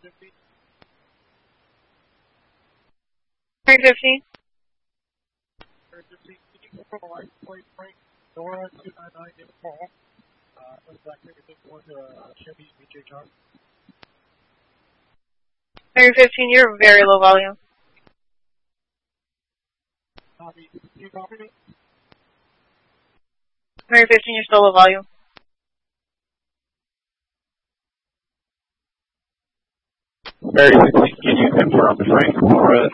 Mary 15. Mary 15, you're very low volume. Mary 15, you're still low volume. Mary 16, can you confirm Frank Flores